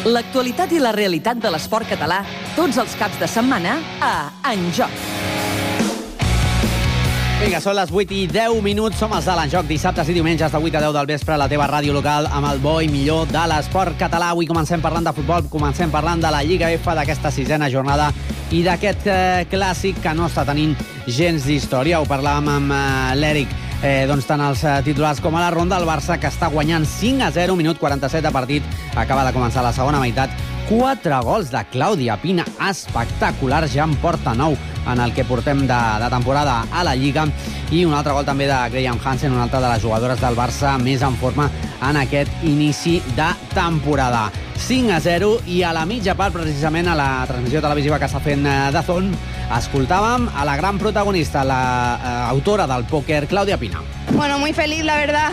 L'actualitat i la realitat de l'esport català, tots els caps de setmana a En Joc. Vinga, són les 8 i 10 minuts, som els de l'En Joc, dissabtes i diumenges de 8 a 10 del vespre a la teva ràdio local amb el bo i millor de l'esport català. Avui comencem parlant de futbol, comencem parlant de la Lliga F, d'aquesta sisena jornada i d'aquest clàssic que no està tenint gens d'història. Ho parlàvem amb l'Eric, tant els titulars com a la ronda. El Barça, que està guanyant 5-0, minut 47 de partit, acaba de començar la segona meitat. 4 gols de Clàudia Pina, espectaculars, ja en porta 9 en el que portem de temporada a la Lliga, i un altre gol també de Graham Hansen, una altra de les jugadores del Barça més en forma en aquest inici de temporada. 5-0, i a la mitja part, precisament a la transmissió televisiva que està fent DAZN, escoltàvem a la gran protagonista, la autora del pòquer, Clàudia Pina. Bueno, muy feliz, la verdad.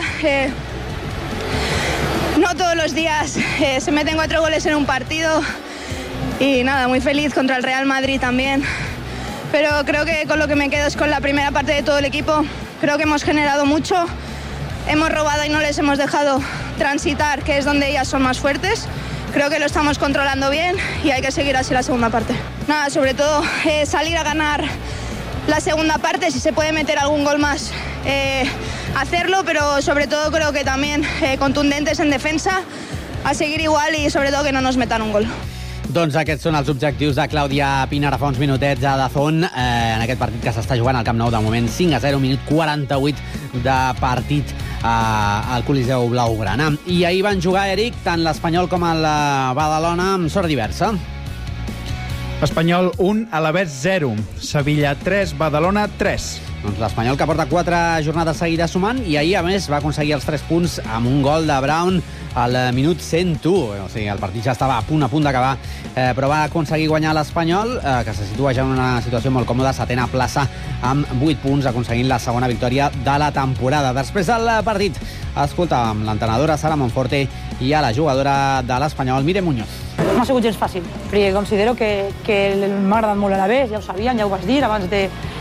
No todos los días se meten 4 goles en un partido y nada, muy feliz contra el Real Madrid también. Pero creo que con lo que me quedo es con la primera parte de todo el equipo. Creo que hemos generado mucho, hemos robado y no les hemos dejado transitar, que es donde ellas son más fuertes. Creo que lo estamos controlando bien y hay que seguir así la segunda parte. Nada, sobre todo salir a ganar la segunda parte, si se puede meter algún gol más, hacerlo, pero sobre todo creo que también contundentes en defensa, a seguir igual y sobre todo que no nos metan un gol. Doncs aquests són els objectius de Clàudia Pina ara fa uns minutets a DAZN, en aquest partit que s'està jugant al Camp Nou de moment. 5-0, minut 48 de partit al Coliseu Blaugrana. I ahir van jugar, Eric, tant l'Espanyol com el Badalona amb sort diversa. Espanyol 1, Alavés 0, Sevilla 3, Badalona 3. Doncs l'Espanyol, que porta 4 jornades seguides sumant, i ahir, a més, va aconseguir els 3 punts amb un gol de Brown al minut 101. O sigui, el partit ja estava a punt d'acabar, però va aconseguir guanyar l'Espanyol, que se situa ja en una situació molt còmoda, 7a plaça amb 8 punts, aconseguint la segona victòria de la temporada. Després del partit, escoltàvem l'entrenadora Sara Monforte i a la jugadora de l'Espanyol, Míriam Muñoz. No ha sigut gens fàcil, perquè considero que m'ha agradat molt l'Alavés, ja ho sabien, ja ho vas dir abans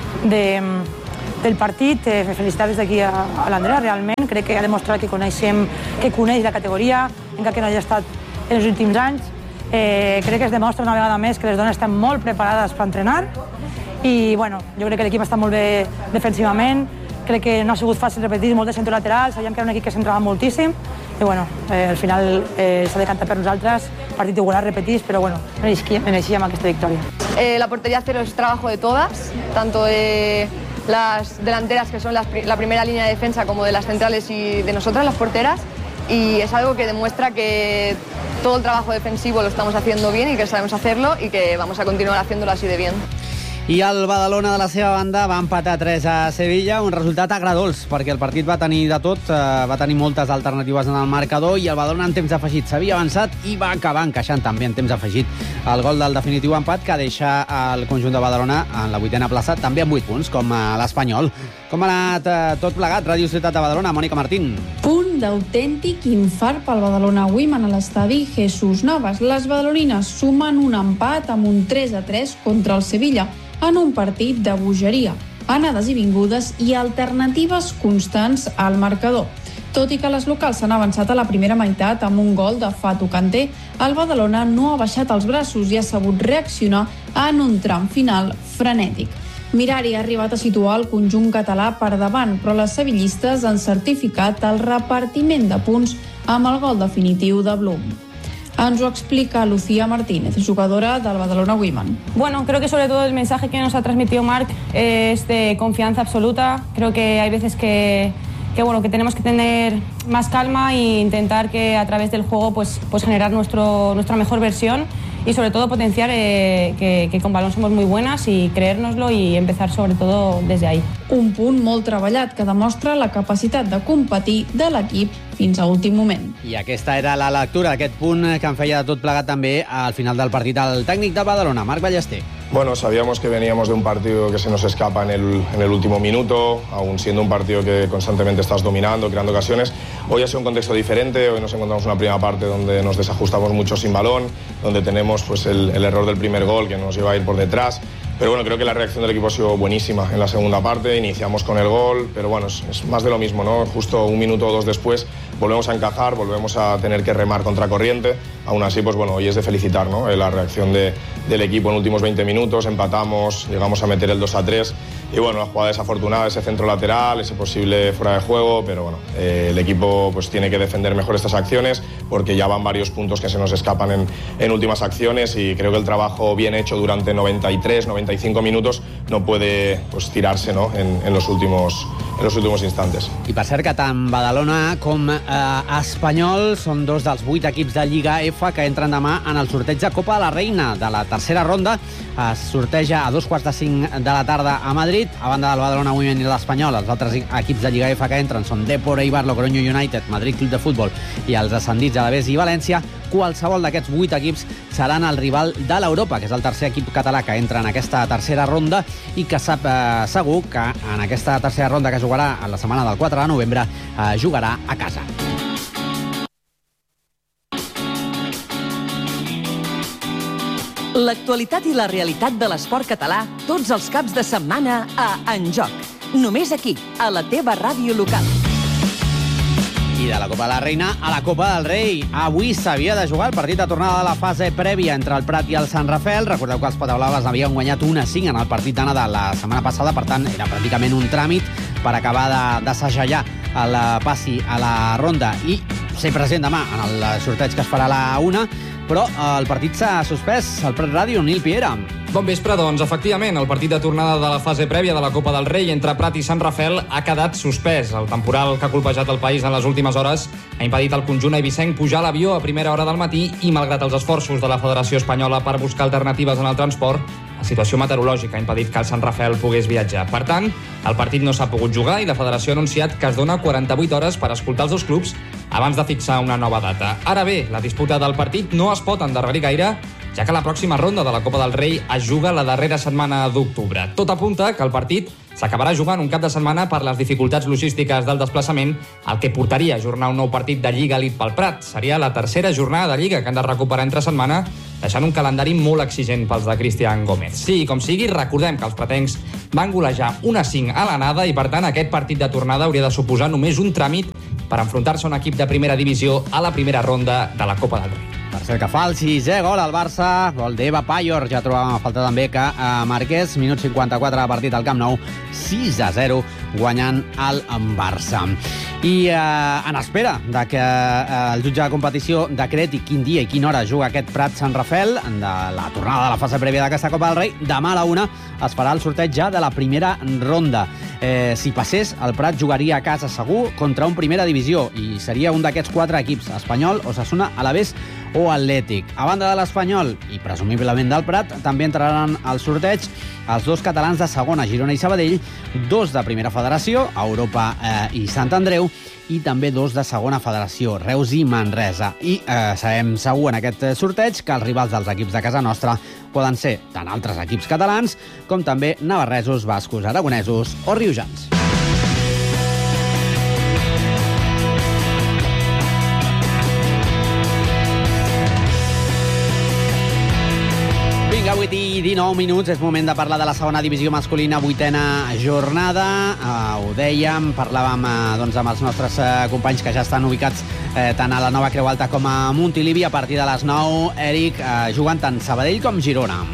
del partit. Felicitar des d'aquí a l'Andrea, realment. Crec que ha demostrat que coneix la categoria, encara que no hagi estat en els últims anys. Crec que es demostra una vegada més que les dones estan molt preparades per entrenar i bueno, jo crec que l'equip està molt bé defensivament. Crec que no ha sigut fàcil repetir molts centres laterals, sabíem que era un equip que s'entrava moltíssim i bueno, al final s'ha decantat per nosaltres, partit igualat, repetís, però bueno, mereixíem aquesta victòria. La portería cero es trabajo de todas, tanto de las delanteras, que son la primera línea de defensa, como de las centrales y de nosotras, las porteras, y es algo que demuestra que todo el trabajo defensivo lo estamos haciendo bien y que sabemos hacerlo y que vamos a continuar haciéndolo así de bien. I el Badalona, de la seva banda, va empatar 3 a Sevilla, un resultat agradolç, perquè el partit va tenir de tot, va tenir moltes alternatives en el marcador, i el Badalona en temps afegit s'havia avançat i va acabar encaixant també en temps afegit el gol del definitiu empat, que deixa el conjunt de Badalona en la 8a plaça, també amb 8 punts, com l'Espanyol. Com ha anat tot plegat? Ràdio Ciutat de Badalona, Mònica Martín. Un d'autèntic infart pel Badalona Women a l'estadi Jesús Navas. Les badalonines sumen un empat amb un 3-3 contra el Sevilla, en un partit de bogeria, anades i vingudes i alternatives constants al marcador. Tot i que les locals s'han avançat a la primera meitat amb un gol de Fatou Kanté, el Badalona no ha baixat els braços i ha sabut reaccionar en un tram final frenètic. Mirari ha arribat a situar el conjunt català per davant, però les sevillistes han certificat el repartiment de punts amb el gol definitiu de Blum. Ens ho explica Lucía Martínez, jugadora del Badalona Women. Bueno, creo que sobre todo el mensaje que nos ha transmitido Marc es de confianza absoluta. Creo que hay veces que tenemos que tener más calma e intentar que a través del juego pues generar nuestra mejor versión y sobre todo potenciar que con balón somos muy buenas y creérnoslo y empezar sobre todo desde ahí. Un punt molt treballat que demostra la capacitat de competir de l'equip fins a últim moment. I aquesta era la lectura d'aquest punt que en feia de tot plegat també al final del partit el tècnic del Badalona, Marc Ballester. Bueno, sabíamos que veníamos de un partido que se nos escapa en el último minuto, aún siendo un partido que constantemente estás dominando, creando ocasiones. Hoy ha sido un contexto diferente, hoy nos encontramos en una primera parte donde nos desajustamos mucho sin balón, donde tenemos pues el error del primer gol que nos lleva a ir por detrás, Pero bueno, creo que la reacción del equipo ha sido buenísima en la segunda parte, iniciamos con el gol, pero bueno, es más de lo mismo, ¿no? Justo un minuto o dos después volvemos a encajar, volvemos a tener que remar contra corriente. Aún así, pues bueno, hoy es de felicitar, ¿no? La reacción del equipo en los últimos 20 minutos, empatamos, llegamos a meter el 2-3 y bueno, la jugada desafortunada, ese centro lateral, ese posible fuera de juego, pero bueno, el equipo pues tiene que defender mejor estas acciones porque ya van varios puntos que se nos escapan en últimas acciones y creo que el trabajo bien hecho durante 93-95 minutos no puede pues tirarse, ¿no? en los últimos instantes. I per cert que tant Badalona com Espanyol són dos dels 8 equips de Lliga F que entren demà en el sorteig de Copa de la Reina de la tercera ronda. Es sorteja a 2:45 de la tarda a Madrid. A banda del Badalona Women i l'Espanyol, els altres equips de Lliga F que entren són Depor, Eibar, Logroño United, Madrid Club de Futbol i els ascendits a Alavés i València. Qualsevol d'aquests 8 equips seran el rival de l'Europa, que és el tercer equip català que entra en aquesta tercera ronda i que sap segur que en aquesta tercera ronda que jugarà a la setmana del 4 de novembre jugarà a casa. L'actualitat i la realitat de l'esport català tots els caps de setmana a En Joc. Només aquí, a la teva ràdio local. I de la Copa de la Reina a la Copa del Rei. Avui s'havia de jugar el partit de tornada de la fase prèvia entre el Prat i el Sant Rafel. Recordeu que els Potablaves havien guanyat 1-5 en el partit d'anada la setmana passada, per tant, era pràcticament un tràmit per acabar de segellar el passi a la ronda i ser present demà en el sorteig que es farà a la 1, però el partit s'ha suspès. El Prat Ràdio, Nil Piera. Bon vespre, doncs, efectivament, el partit de tornada de la fase prèvia de la Copa del Rei entre Prat i Sant Rafel ha quedat suspès. El temporal que ha colpejat el país en les últimes hores ha impedit al conjunt eivissenc pujar a l'avió a primera hora del matí i, malgrat els esforços de la Federació Espanyola per buscar alternatives en el transport, la situació meteorològica ha impedit que el Sant Rafel pogués viatjar. Per tant, el partit no s'ha pogut jugar i la Federació ha anunciat que es dona 48 hores per escoltar els dos clubs abans de fixar una nova data. Ara bé, la disputa del partit no es pot endarrerir gaire, ja que la pròxima ronda de la Copa del Rei es juga la darrera setmana d'octubre. Tot apunta que el partit s'acabarà jugant un cap de setmana per les dificultats logístiques del desplaçament, el que portaria a ajornar un nou partit de Lliga Elite pel Prat. Seria la tercera jornada de Lliga que han de recuperar entre setmana, deixant un calendari molt exigent pels de Cristian Gómez. Sí, com sigui, recordem que els pratencs van golejar 1-5 a l'anada i, per tant, aquest partit de tornada hauria de suposar només un tràmit per enfrontar-se a un equip de primera divisió a la primera ronda de la Copa del Rei. Per cert que fa el 6è gol al Barça, gol d'Eva Payor. Ja trobàvem a falta també que Marquès, minut 54 de partit al Camp Nou, 6-0, guanyant el Barça. I en espera de que el jutge de competició decreti quin dia i quina hora juga aquest Prat-Sant Rafel de la tornada de la fase prèvia d'aquesta Copa del Rei, demà a la 1 es farà el sorteig ja de la primera ronda. Si passés, el Prat jugaria a casa segur contra un primera divisió i seria un d'aquests 4 equips, Espanyol, Osasuna, Alavés o Atlètic. A banda de l'Espanyol i presumiblement del Prat, també entraran al sorteig els 2 catalans de segona, Girona i Sabadell, 2 de primera federació, Europa i Sant Andreu, i també 2 de segona federació, Reus i Manresa. I sabem segur en aquest sorteig que els rivals dels equips de casa nostra poden ser tant altres equips catalans com també navarresos, bascos, aragonesos o riojans. Vinga, 8 i 19 minuts, és moment de parlar de la segona divisió masculina, 8a jornada. Ho dèiem, parlàvem doncs, amb els nostres companys que ja estan ubicats tant a la Nova Creu Alta com a Montilivi. A partir de les 9, Eric, jugant tant Sabadell com Girona.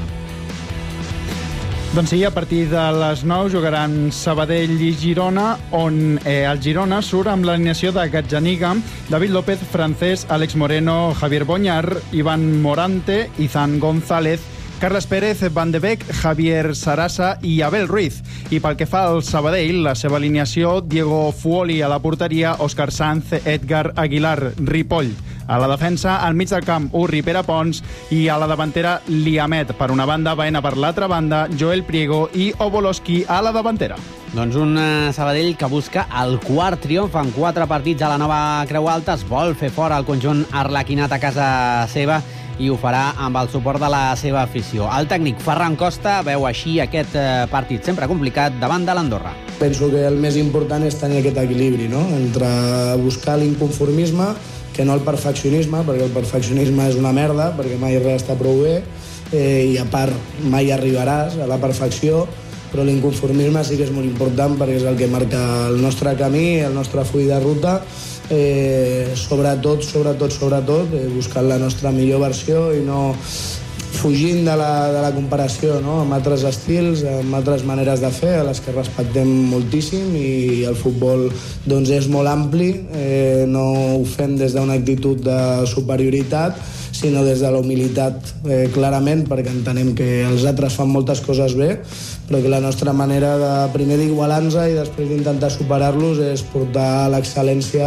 Doncs sí, a partir de les 9 jugaran Sabadell i Girona, on el Girona surt amb l'alineació de Gazzaniga, David López, Francés, Àlex Moreno, Javier Boñar, Iván Morante, Izan González, Carles Pérez, Van de Beek, Javier Sarasa i Abel Ruiz. I pel que fa al Sabadell, la seva alineació, Diego Fuoli a la porteria, Òscar Sanz, Edgar Aguilar, Ripoll. A la defensa, al mig del camp, Urri, Pere Pons, i a la davantera, Liamet. Per una banda, Baena per l'altra banda, Joel Priego i Obolowski a la davantera. Doncs un Sabadell que busca el quart triomf en 4 partits a la Nova Creu Alta. Es vol fer fora el conjunt arlequinat a casa seva i ho farà amb el suport de la seva afició. El tècnic Ferran Costa veu així aquest partit sempre complicat davant de l'Andorra. Penso que el més important és tenir aquest equilibri, no? Entre buscar l'inconformisme que no el perfeccionisme, perquè el perfeccionisme és una merda, perquè mai res està prou bé, i a part mai arribaràs a la perfecció, però l'inconformisme sí que és molt important perquè és el que marca el nostre camí, el nostre full de ruta, sobretot buscant la nostra millor versió i no fugint de la comparació, no? Amb altres estils, amb altres maneres de fer, a les que respectem moltíssim, i el futbol doncs, és molt ampli, no ho fem des d'una actitud de superioritat, sinó des de la humilitat, clarament, perquè entenem que els altres fan moltes coses bé, però que la nostra manera de primer d'igualar-nos i després d'intentar superar-los és portar l'excel·lència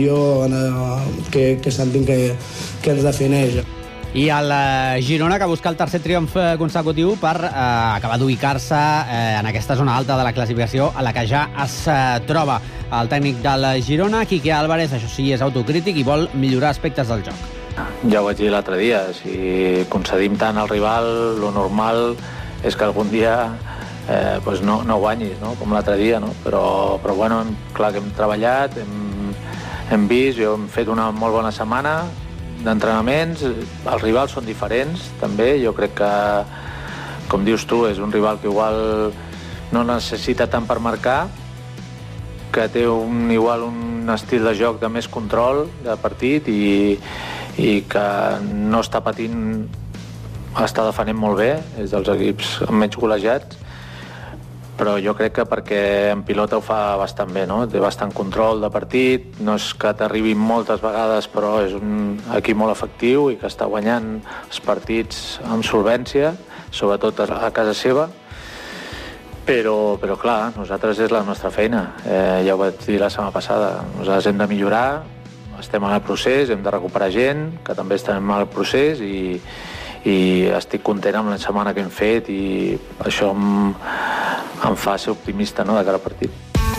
que sentim que ens defineix. I el Girona, que busca el tercer triomf consecutiu per acabar d'ubicar-se en aquesta zona alta de la classificació a la que ja es troba. El tècnic del Girona, Quique Álvarez, això sí, és autocrític i vol millorar aspectes del joc. Ja ho vaig dir l'altre dia, si concedim tant al rival, lo normal és que algun dia pues no guanyis, no? Com l'altre dia, no? Però bueno, clar que hem treballat, hem vist, hem fet una molt bona setmana d'entrenaments, els rivals són diferents també, jo crec que, com dius tu, és un rival que igual no necessita tant per marcar, que té igual un estil de joc de més control de partit i que no està patint, està defendent molt bé, és dels equips menys golejats, però jo crec que perquè en pilota ho fa bastant bé, no? Té bastant control de partit, no és que t'arribi moltes vegades, però és un equip molt efectiu i que està guanyant els partits amb solvència, sobretot a casa seva, però clar, nosaltres és la nostra feina, ja ho vaig dir la setmana passada, nosaltres hem de millorar, estem en el procés, hem de recuperar gent, que també estem en el procés i estic content amb la setmana que hem fet i això em fa ser optimista, no?, de cara al partit.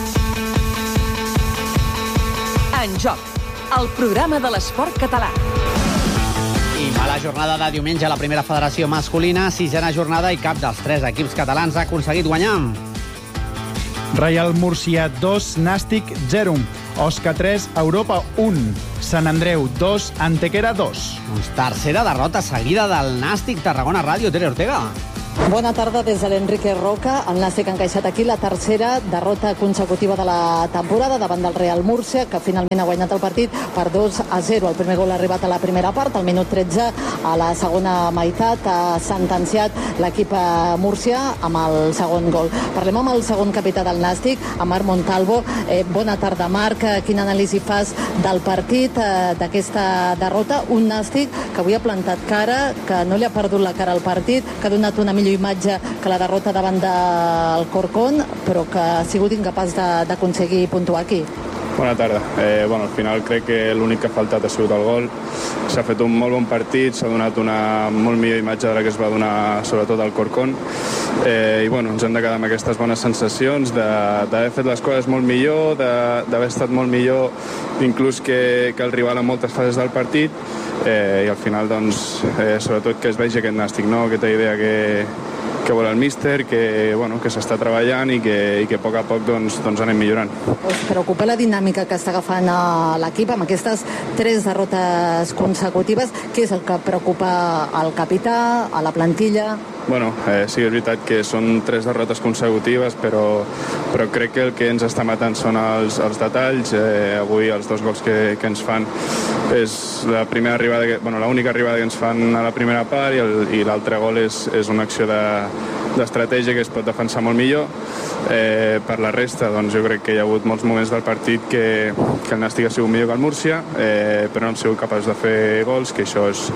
En Joc, el programa de l'esport català. I mala jornada de diumenge a la primera federació masculina, sisena jornada i cap dels 3 equips catalans ha aconseguit guanyar. Reial Múrcia 2, Nàstic 0. Osca 3, Europa 1. Sant Andreu 2, Antequera 2. Tercera derrota seguida del Nàstic Tarragona Ràdio. Tere Ortega. Bona tarda des de l'Enrique Roca. El Nàstic ha encaixat aquí la tercera derrota consecutiva de la temporada davant del Real Múrcia, que finalment ha guanyat el partit per 2-0. El primer gol ha arribat a la primera part, al minut 13. A la segona meitat ha sentenciat l'equip Múrcia amb el segon gol. Parlem amb el segon capità del Nàstic, Marc Montalvo. Bona tarda, Marc. Quina anàlisi fas del partit, d'aquesta derrota? Un Nàstic que avui ha plantat cara, que no li ha perdut la cara al partit, que ha donat una millor imatge que la derrota davant del Corcón, però que ha sigut incapaç d'aconseguir puntuar aquí. Bona tarda. Al final crec que l'únic que ha faltat ha sigut el gol. S'ha fet un molt bon partit, s'ha donat una molt millor imatge de la que es va donar sobretot al Corcón. Ens hem de quedar amb aquestes bones sensacions d'haver fet les coses molt millor, d'haver estat molt millor inclús que el rival en moltes fases del partit, i al final sobretot que es vegi aquest Nàstic, no? Aquesta idea que vol el míster, que s'està treballant i que a poc anem millorant. Us preocupa la dinàmica que està agafant l'equip amb aquestes 3 derrotes consecutives? Què és el que preocupa al capità, a la plantilla? Sí, és veritat que són 3 derrotes consecutives, però crec que el que ens està matant són els detalls. Avui els 2 gols que ens fan és l'única arribada que ens fan a la primera part i l'altre gol és una acció d'estratègia que es pot defensar molt millor. Per la resta, jo crec que hi ha hagut molts moments del partit que el Nàstic ha sigut millor que el Múrcia, però no hem sigut capaços de fer gols, que això és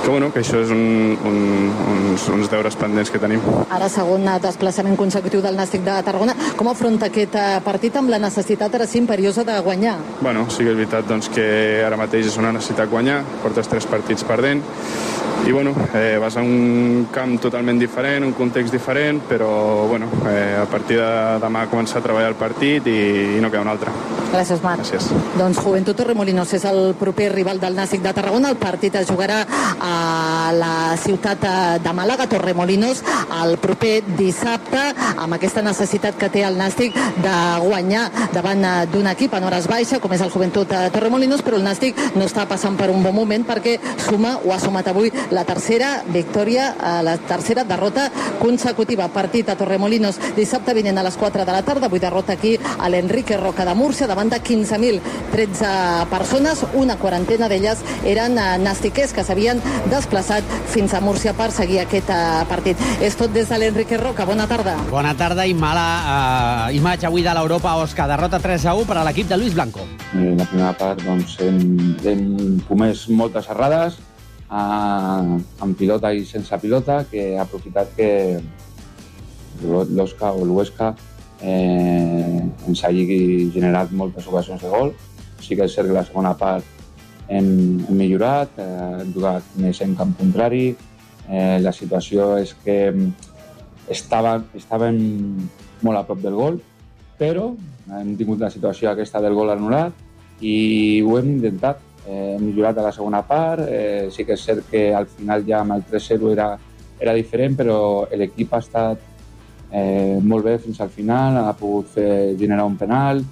uns deures pendents que tenim. Ara, segon desplaçament consecutiu del Nàstic de Tarragona. Com afronta aquest partit amb la necessitat ara sí imperiosa de guanyar? Sí que és veritat que ara mateix és una necessitat guanyar, portes 3 partits perdent i vas a un camp totalment diferent, un context diferent, però a partir de demà començar a treballar el partit i no queda un altre. Gràcies, Marc. Gràcies. Joventut Torremolinos és el proper rival del Nàstic de Tarragona. El partit es jugarà a la ciutat de Màlaga, Torremolinos, el proper dissabte, amb aquesta necessitat que té el Nàstic de guanyar davant d'un equip en hores baixa, com és el Joventut Torremolinos, però el Nàstic no està passant per un bon moment perquè ha sumat avui la tercera victòria, la tercera derrota consecutiva. Partit a Torremolinos dissabte vinent a les 4 de la tarda, avui derrota aquí a l'Enrique Roca de Múrcia davant de 15.013 persones, una quarantena d'elles eren nàstiquers que s'havien desplaçat fins a Múrcia per seguir aquest partit. És tot des de l'Enrique Roca. Bona tarda. Bona tarda i mala imatge avui de l'Europa, Òscar. Derrota 3-1 per a l'equip de Luis Blanco. La primera part hem comès moltes errades amb pilota i sense pilota, que ha aprofitat que l'Osca o l'Huesca ens hagi generat moltes ocasions de gol. Sí que és cert que la segona part hem millorat, hem jugat més en camp contrari. La situació és que estàvem molt a prop del gol, però hem tingut la situació aquesta del gol anul·lat i ho hem intentat. Hem millorat a la segona part. Sí que és cert que al final ja amb el 3-0 era diferent, però l'equip ha estat molt bé fins al final, ha pogut generar un penal.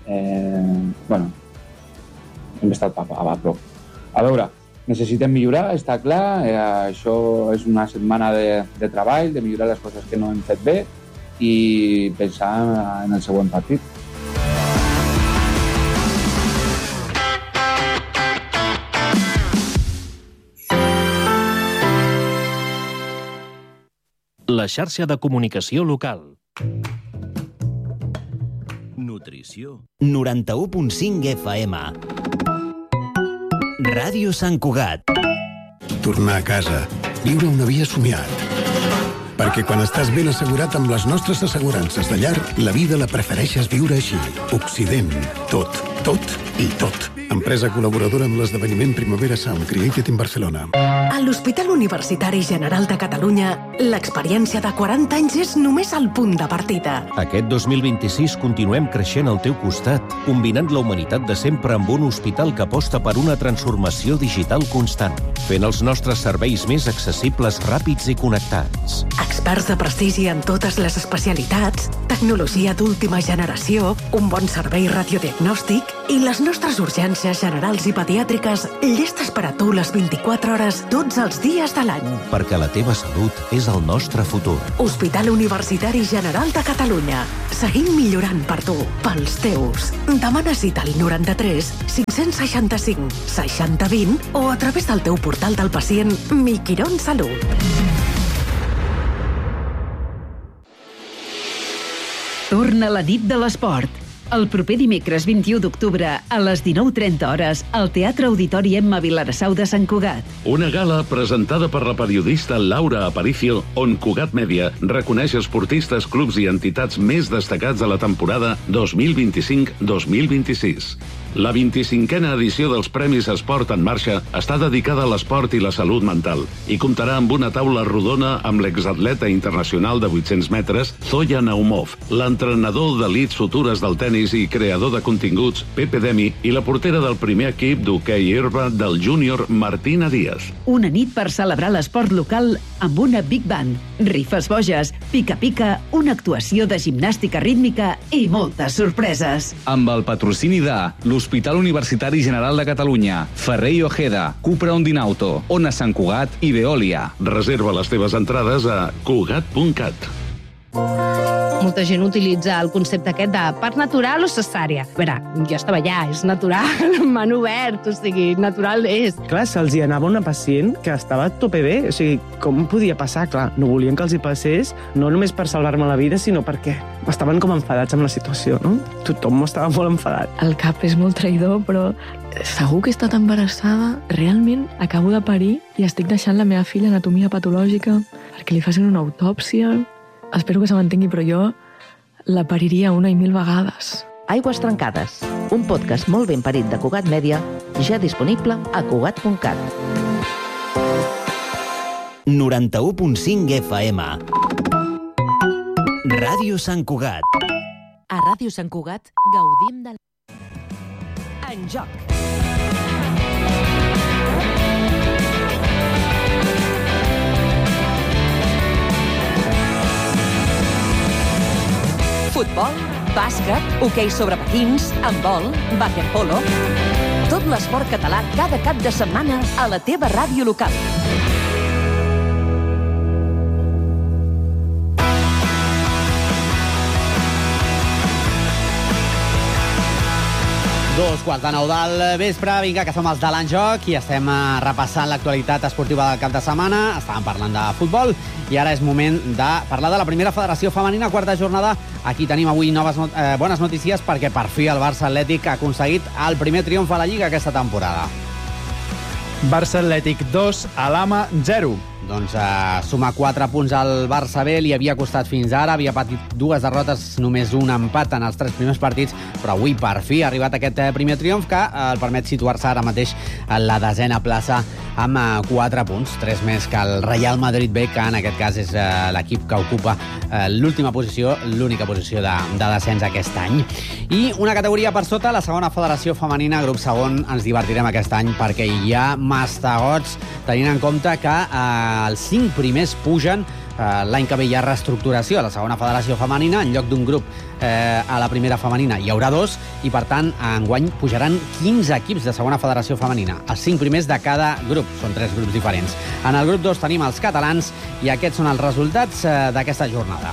Hem estat a prop. A veure, necessitem millorar, està clar. Això és una setmana de treball, de millorar les coses que no hem fet bé i pensar en el següent partit. La xarxa de comunicació local. Nutrició. 91.5 FM. Ràdio Sant Cugat. Tornar a casa. Viure una vida somiat. Perquè quan estàs ben assegurat amb les nostres assegurances de llar, la vida la prefereixes viure així. Occident. Tot, tot i tot. Empresa col·laboradora amb l'esdeveniment Primavera Sound Created in Barcelona. A l'Hospital Universitari General de Catalunya, l'experiència de 40 anys és només el punt de partida. Aquest 2026 continuem creixent al teu costat, combinant la humanitat de sempre amb un hospital que aposta per una transformació digital constant, fent els nostres serveis més accessibles, ràpids i connectats. Experts de prestigi en totes les especialitats, tecnologia d'última generació, un bon servei radiodiagnòstic i les nostres urgències generals i pediàtriques llestes per a tu les 24 hores tots els dies de l'any. Perquè la teva salut és el nostre futur. Hospital Universitari General de Catalunya. Seguim millorant per tu, pels teus. Demana cita al 93 565 6020 o a través del teu portal del pacient Miquirón Salut. Torna la nit de l'esport. El proper dimecres 21 d'octubre a les 19:30 hores al Teatre Auditori Emma Vilarassau de Sant Cugat. Una gala presentada per la periodista Laura Aparicio, on Cugat Mèdia reconeix esportistes, clubs i entitats més destacats de la temporada 2025-2026. La 25a edició dels Premis Esport en Marxa està dedicada a l'esport i la salut mental i comptarà amb una taula rodona amb l'exatleta internacional de 800 metres Zoya Naumov, l'entrenador d'elits futures del tenis i creador de continguts Pepe Demi i la portera del primer equip d'hoquei herba del júnior Martina Díaz. Una nit per celebrar l'esport local amb una big band, rifes boges, pica-pica, una actuació de gimnàstica rítmica i moltes sorpreses. Amb el patrocini de l'Hospital Universitari General de Catalunya, Ferrer i Ojeda, Cupra Ondinauto, Ona Sant Cugat i Veolia. Reserva les teves entrades a cugat.cat. Molta gent utilitza el concepte aquest de part natural o cesària. A veure, jo estava allà, és natural, m'han obert, o sigui, natural és. Clar, se'ls hi anava una pacient que estava a tope bé, o sigui, com podia passar? Clar, no volien que els hi passés, no només per salvar-me la vida, sinó perquè estaven com enfadats amb la situació, no? Tothom estava molt enfadat. El cap és molt traïdor, però segur que he estat embarassada, realment acabo de parir i estic deixant la meva filla anatomia patològica perquè li facin una autòpsia. Espero que se mantengui, però jo la pariria 1 i 1000 vegades. Aigües trencades, un podcast molt ben parit de Cugat Mèdia, ja disponible a cugat.cat. 91.5 FM. Ràdio Sant Cugat. A Ràdio Sant Cugat gaudim del... En joc. Futbol, bàsquet, hoquei sobre patins, handbol, waterpolo... Tot l'esport català cada cap de setmana a la teva ràdio local. Dos quarts de 9 del vespre, vinga, que som els de l'Enjoc i estem repassant l'actualitat esportiva del cap de setmana. Estàvem parlant de futbol i ara és moment de parlar de la primera federació femenina, quarta jornada. Aquí tenim avui bones notícies perquè per fi el Barça Atlètic ha aconseguit el primer triomf a la Lliga aquesta temporada. Barça Atlètic 2, Alhama 0. Doncs suma 4 punts al Barça B, li havia costat fins ara, havia patit 2 derrotes, només un empat en els 3 primers partits, però avui per fi ha arribat aquest primer triomf que el permet situar-se ara mateix a la 10a plaça amb 4 punts, 3 més que el Real Madrid B, que en aquest cas és l'equip que ocupa l'última posició, l'única posició de descens aquest any. I una categoria per sota, la segona federació femenina, grup segon, ens divertirem aquest any perquè hi ha mastegots, tenint en compte que els 5 primers pugen. L'any que ve hi ha reestructuració a la segona federació femenina. En lloc d'un grup a la primera femenina hi haurà 2 i, per tant, enguany pujaran 15 equips de segona federació femenina. Els 5 primers de cada grup. Són 3 grups diferents. En el grup 2 tenim els catalans i aquests són els resultats d'aquesta jornada.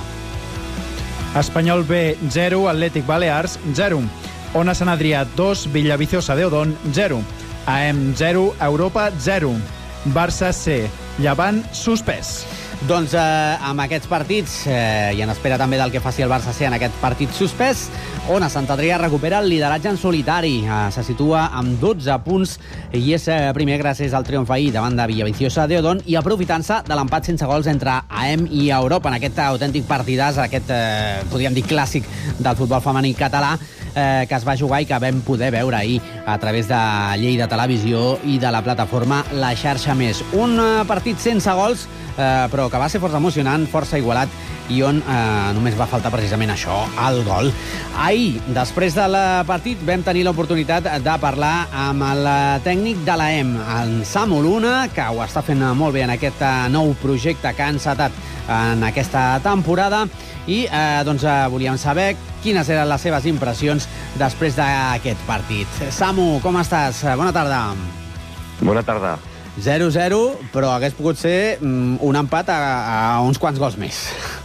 Espanyol B 0, Atlètic Balears 0. Ona Sant Adrià 2, Villaviciosa de Odón 0. AM 0, Europa 0. Barça C, Llevant suspès. Doncs amb aquests partits, i en espera també del que faci el Barça C en aquest partit suspès, Ona Sant Adrià recupera el lideratge en solitari. Se situa amb 12 punts i és primer gràcies al triomf ahir davant de Villaviciosa de Odón i aprofitant-se de l'empat sense gols entre AM i Europa en aquest autèntic partidàs, aquest, podríem dir, clàssic del futbol femení català, que es va jugar i que vam poder veure ahir a través de Lleida Televisió i de la plataforma La Xarxa Més. Un partit sense gols, però que va ser força emocionant, força igualat, i on només va faltar precisament això, el gol. Ahir, després del partit, vam tenir l'oportunitat de parlar amb el tècnic de l'AEM, en Samu Luna, que ho està fent molt bé en aquest nou projecte que ha encetat en aquesta temporada, i doncs volíem saber quines eren les seves impressions després d'aquest partit. Samu, com estàs? Bona tarda. Bona tarda. 0-0, però hagués pogut ser un empat a uns quants gols més.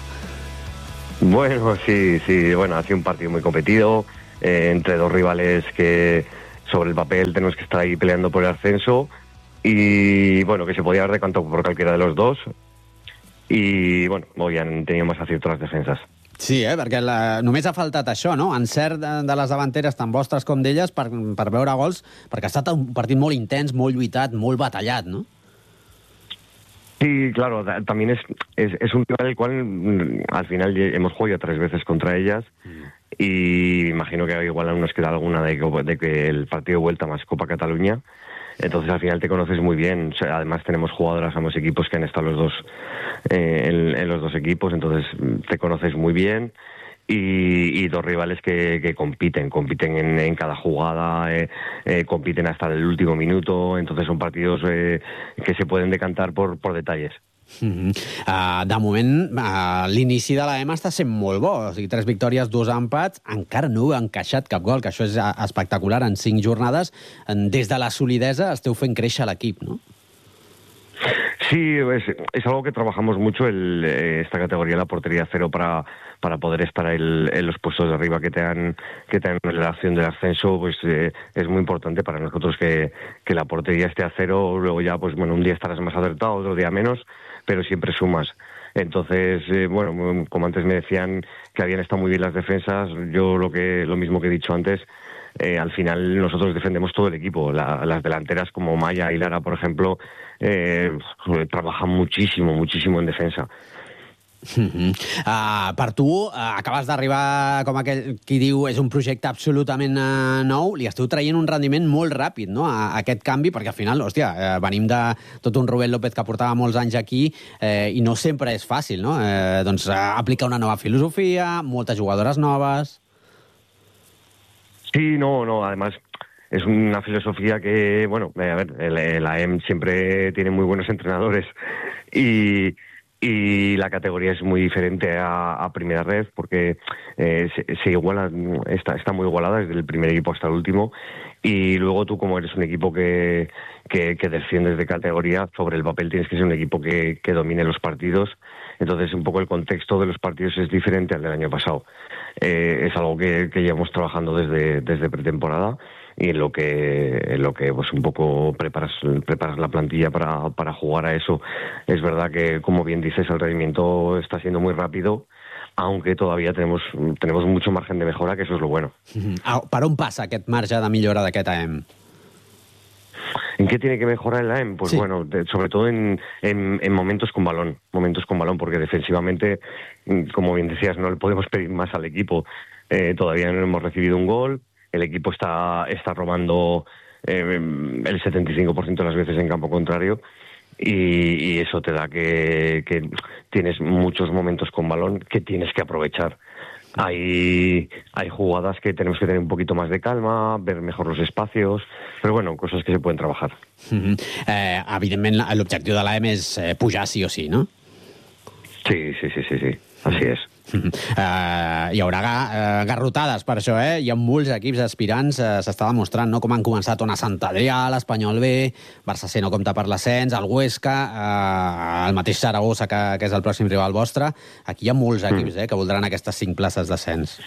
Bueno, sí, bueno, ha sido un partido muy competido, entre dos rivales que sobre el papel tenemos que estar ahí peleando por el ascenso, y bueno, que se podía haber decantado por cualquiera de los dos, y bueno, hoy han tenido más acierto las defensas. Sí, perquè només ha faltat això, no? Encert de les davanteres, tant vostres com d'elles, per veure gols, perquè ha estat un partit molt intens, molt lluitat, molt batallat, no? Sí, claro, también es un rival el cual al final hemos jugado ya 3 veces contra ellas, y imagino que igual aún nos queda alguna de que el partido de vuelta más Copa Cataluña. Entonces al final te conoces muy bien. O sea, además tenemos jugadoras, ambos equipos que han estado los dos en los dos equipos, entonces te conoces muy bien, y dos rivales que compiten en cada jugada, compiten hasta el último minuto, entonces son partidos que se pueden decantar por detalles. De moment, l'inici de l'AEM està sent molt bo. O sigui, 3 victòries, 2 empats, encara no heu encaixat cap gol, que això és espectacular en 5 jornades. Des de la solidesa esteu fent créixer l'equip, no? Sí, es algo que trabajamos mucho, esta categoría, la portería cero, para poder estar en los puestos de arriba que te dan la acción del ascenso. Pues es muy importante para nosotros que la portería esté a cero. Luego ya, pues bueno, un día estarás más acertado, otro día menos, pero siempre sumas. Entonces, bueno, como antes me decían que habían estado muy bien las defensas, yo lo mismo que he dicho antes, al final nosotros defendemos todo el equipo. Las delanteras como Maya y Lara, por ejemplo, trabajan muchísimo en defensa. Per tu, acabes d'arribar, com aquell qui diu, és un projecte absolutament nou, li esteu traient un rendiment molt ràpid, no?, a aquest canvi, perquè al final, hòstia, venim de tot un Rubén López que portava molts anys aquí, i no sempre és fàcil, no?, doncs aplicar una nova filosofia, moltes jugadores noves... Sí, no, además es una filosofía que, bueno, a ver, la AEM siempre tiene muy buenos entrenadores, y y la categoría es muy diferente a Primera Red porque se iguala, está muy igualada desde el primer equipo hasta el último, y luego tú, como eres un equipo que desciendes de categoría, sobre el papel tienes que ser un equipo que domine los partidos. Entonces un poco el contexto de los partidos es diferente al del año pasado. Es algo que llevamos trabajando desde pretemporada, y en lo que pues un poco preparas la plantilla para jugar a eso. Es verdad que, como bien dices, el rendimiento está siendo muy rápido, aunque todavía tenemos mucho margen de mejora, que eso es lo bueno. Per on passa aquest marge de millora d'aquest AM? ¿En qué tiene que mejorar el AM? Pues sí, bueno, sobre todo en momentos con balón, porque defensivamente, como bien decías, no le podemos pedir más al equipo. Todavía no hemos recibido un gol, el equipo está robando el 75% de las veces en campo contrario, y eso te da que tienes muchos momentos con balón que tienes que aprovechar. Hay jugadas que tenemos que tener un poquito más de calma, ver mejor los espacios, però bueno, coses que se pueden trabajar. Evidentment, l'objectiu de l'AM és pujar sí o sí, no? Sí, así es. Hi haurà garrotades per això, eh? Hi ha molts equips aspirants, s'està demostrant, no?, com han començat a Sant Adrià, l'Espanyol B, Barça C no compta per l'ascens, el Huesca, el mateix Saragossa, que és el pròxim rival vostre. Aquí hi ha molts equips que voldran aquestes 5 places d'ascens.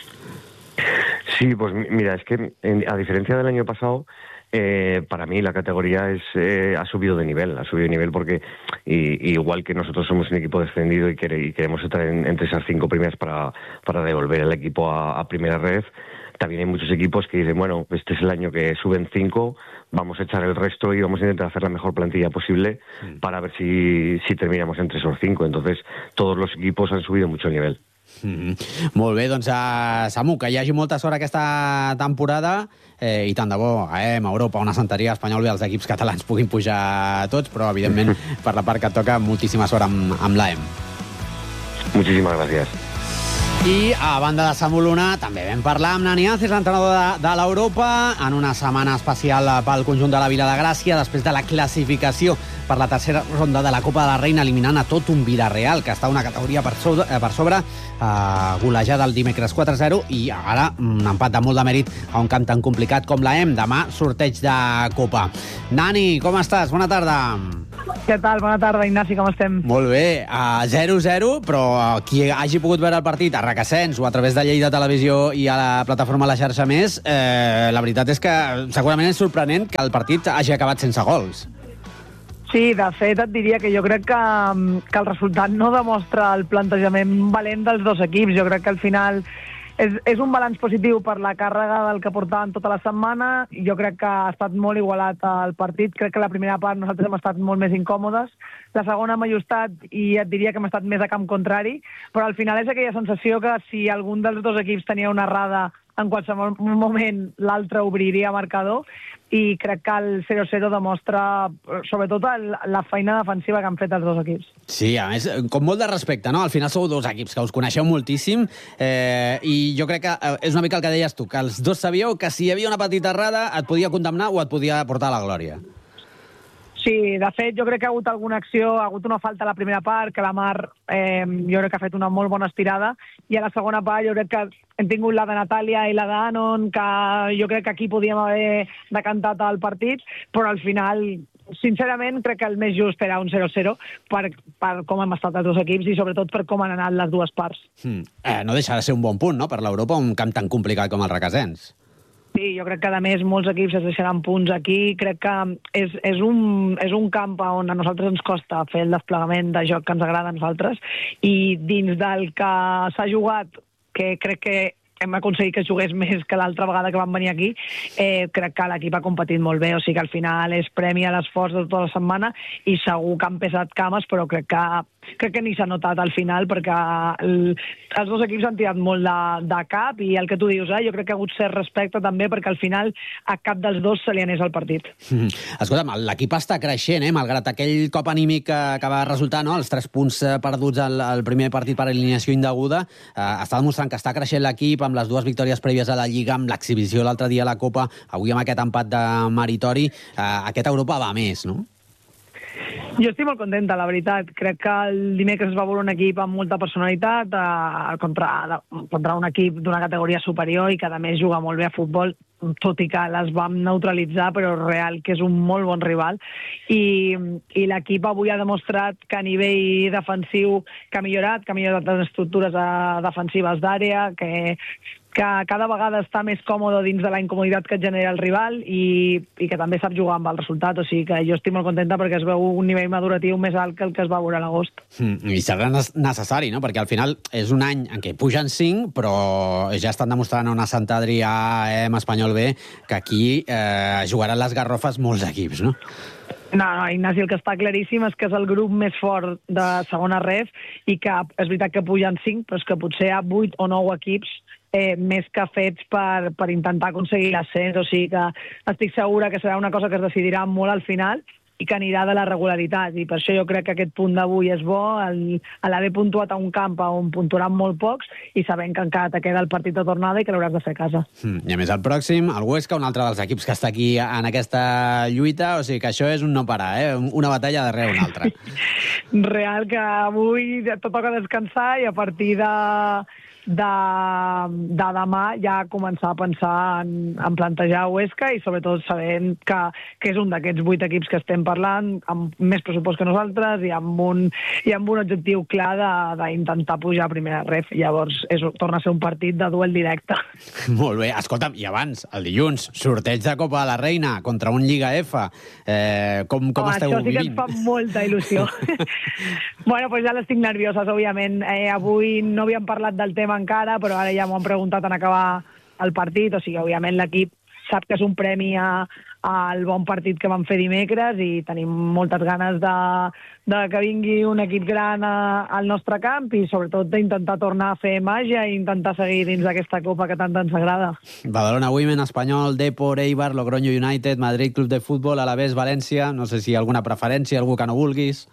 Sí, pues mira, es que a diferencia del año pasado, para mí la categoría ha subido de nivel porque igual que nosotros somos un equipo descendido y queremos estar entre esas 5 primeras para devolver el equipo a Primera Red, también hay muchos equipos que dicen, bueno, este es el año que suben 5, vamos a echar el resto y vamos a intentar hacer la mejor plantilla posible para ver si terminamos entre esos 5. Entonces todos los equipos han subido mucho el nivel. Molt bé, doncs Samu, que hi hagi molta sort aquesta temporada, i tant de bo a Europa, una Santeria, Espanyol B, els equips catalans puguin pujar tots, però evidentment per la part que et toca moltíssima sort amb l'AM. Muchísimas gracias. I a banda de Samu Luna també vam parlar amb Nani Aces, l'entrenador de l'Europa, en una setmana especial pel conjunt de la Vila de Gràcia, després de la classificació per la tercera ronda de la Copa de la Reina, eliminant a tot un Villarreal, que està una categoria per sobre, golejada el dimecres 4-0, i ara un empat de molt de mèrit a un camp tan complicat com l'AM. Demà sorteig de Copa. Nani, com estàs? Bona tarda. Què tal? Bona tarda, Ignasi, com estem? Molt bé, 0-0, però qui hagi pogut veure el partit a RAC-Ascens o a través de Lleida Televisió i a la plataforma La Xarxa Més, la veritat és que segurament és sorprenent que el partit hagi acabat sense gols. Sí, de fet, et diria que jo crec que el resultat no demostra el plantejament valent dels dos equips. Jo crec que al final és un balanç positiu per la càrrega del que portaven tota la setmana. Jo crec que ha estat molt igualat el partit. Crec que la primera part nosaltres hem estat molt més incòmodes. La segona hem ajustat i et diria que hem estat més a camp contrari. Però al final és aquella sensació que si algun dels dos equips tenia una errada, en qualsevol moment l'altre obriria marcador, i crec que el 0-0 demostra sobretot la feina defensiva que han fet els dos equips. Sí, a més, com molt de respecte, no? Al final sou dos equips que us coneixeu moltíssim, i jo crec que és una mica el que deies tu, que els dos sabíeu que si hi havia una petita errada et podia condemnar o et podia portar a la glòria. Sí, de fet, jo crec que ha hagut alguna acció, ha hagut una falta a la primera part, que la Mar jo crec que ha fet una molt bona estirada, i a la segona part jo crec que hem tingut la de Natàlia i la d'Anon, que jo crec que aquí podíem haver decantat el partit, però al final, sincerament, crec que el més just era un 0-0 per com hem estat els dos equips i sobretot per com han anat les dues parts. No deixa de ser un bon punt, no?, per l'Europa, un camp tan complicat com el RAC-Ascens. Sí, jo crec que, a més, molts equips es deixaran punts aquí. Crec que és un camp on a nosaltres ens costa fer el desplegament de joc que ens agrada a nosaltres, i dins del que s'ha jugat, que crec que hem aconseguit que jugués més que l'altra vegada que vam venir aquí, crec que l'equip ha competit molt bé, o sigui que al final és premi a l'esforç de tota la setmana, i segur que han pesat cames, però crec que ni s'ha notat al final, perquè els dos equips han tirat molt de cap, i el que tu dius, jo crec que ha hagut cert respecte també, perquè al final a cap dels dos se li anés el partit. Escolta'm, l'equip està creixent, malgrat aquell cop anímic que va resultar, no?, els 3 punts perduts al primer partit per alineació indeguda, està demostrant que està creixent l'equip amb les 2 victòries prèvies a la Lliga, amb l'exhibició l'altre dia a la Copa, avui amb aquest empat de meritori. Aquest Europa va més, no? Jo estic molt contenta, la veritat. Crec que el dimecres es va veure un equip amb molta personalitat contra un equip d'una categoria superior i que a més juga molt bé a futbol, tot i que les vam neutralitzar, però real que és un molt bon rival. I l'equip avui ha demostrat que a nivell defensiu que ha millorat les estructures defensives d'àrea, que cada vegada està més còmode dins de la incomoditat que et genera el rival i que també sap jugar amb el resultat. O sigui que jo estic molt contenta perquè es veu un nivell maduratiu més alt que el que es va veure a l'agost. I serà necessari, no? Perquè al final és un any en què pugen 5, però ja estan demostrant a una Sant Adrià, Espanyol B, que aquí jugaran les garrofes molts equips, no? No, Ignasi, el que està claríssim és que és el grup més fort de segona ref i que és veritat que pugen 5, però és que potser hi ha 8 o 9 equips més que fets per intentar aconseguir l'ascens. O sigui que estic segura que serà una cosa que es decidirà molt al final i que anirà de la regularitat. I per això jo crec que aquest punt d'avui és bo, l'haver puntuat a un camp on puntuaran molt pocs i sabent que encara te queda el partit de tornada i que l'hauràs de fer a casa. I a més el pròxim, el Huesca, un altre dels equips que està aquí en aquesta lluita, o sigui que això és un no parar, una batalla darrere una altra. Real que avui tot toca descansar i a partir de demà ja començar a pensar en plantejar Huesca i sobretot sabent que és un d'aquests 8 equips que estem parlant amb més pressupost que nosaltres i amb un objectiu clar d'intentar pujar a primera ref. Llavors torna a ser un partit de duel directe. Molt bé. Escolta'm, i abans, el dilluns, sorteig de Copa de la Reina contra un Lliga F. Com esteu vivint? Això sí que ens fa molta il·lusió. Bueno, pues ja l'estic nervioses, òbviament. Avui no havíem parlat del tema encara, però ara ja m'ho han preguntat en acabar el partit, o sigui, òbviament l'equip sap que és un premi al bon partit que vam fer dimecres i tenim moltes ganes de que vingui un equip gran al nostre camp i sobretot d'intentar tornar a fer màgia i intentar seguir dins d'aquesta copa que tant ens agrada. Badalona Women, Espanyol, Depor, Eibar, Logroño United, Madrid Club de Futbol, Alavés, València, no sé si alguna preferència, algú que no vulguis.